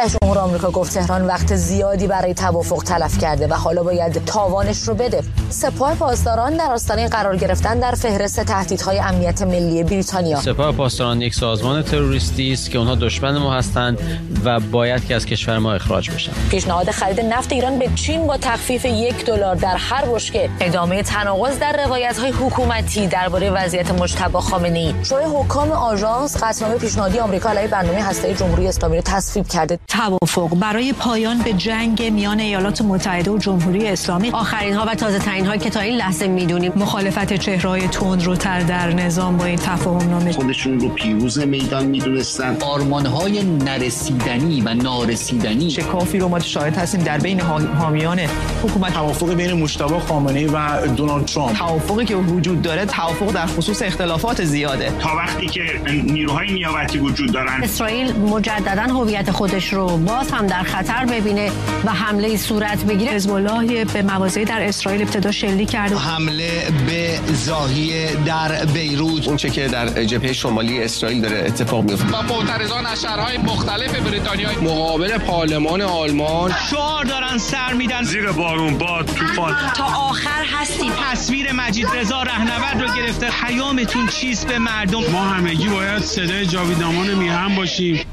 رئیس جمهور آمریکا گفت تهران وقت زیادی برای توافق تلف کرده و حالا باید تاوانش رو بده. سپاه پاسداران در آستانه قرار گرفتن در فهرست تهدیدهای امنیت ملی بریتانیا. سپاه پاسداران یک سازمان تروریستی است که اونها دشمن ما هستند و باید که از کشور ما اخراج بشن. پیشنهاد خرید نفت ایران به چین با تخفیف $1 در هر بشکه. ادامه تناقض در روایت‌های حکومتی درباره وضعیت مجتبی خامنه‌ای. شورای حکام آژانس قطعنامه پیشنهادی آمریکا علیه برنامه هسته‌ای جمهوری اسلامی را تصویب کرده. توافق برای پایان به جنگ میان ایالات متحده و جمهوری اسلامی. آخرین‌ها و تازه‌ترین‌هایی که تا این لحظه می‌دونیم. مخالفت چهره‌های تندروتر در نظام با این تفاهم‌نامه. خودشون رو پیروز میدان می‌دونستن. آرمان‌های نرسیدنی و نارسیدنی شکافی رو ما شاهد هستیم در بین حامیان حکومت. توافق بین مجتبی خامنه‌ای و دونالد ترامپ. توافقی که وجود داره توافق در خصوص اختلافات زیاده. تا وقتی که نیروهای نیابتی وجود دارن، اسرائیل مجدداً هویت خودش رو باز هم در خطر ببینه و حمله صورت بگیره. حزب الله به مواضعی در اسرائیل ابتدا شلیک کرد. حمله به زاهیه در بیروت، اون چه که در جبهه شمالی اسرائیل داره اتفاق میفته. و معترضان از شهرهای مختلف بریتانیا مقابل پارلمان آلمان شعار دارن سر میدن زیر بارون باد طوفان تا آخر هستیم. تصویر مجید رضا رهنورد رو گرفته. پیامتون چیست به مردم؟ ما همگی باید صدای جاویدامان میهن باشیم.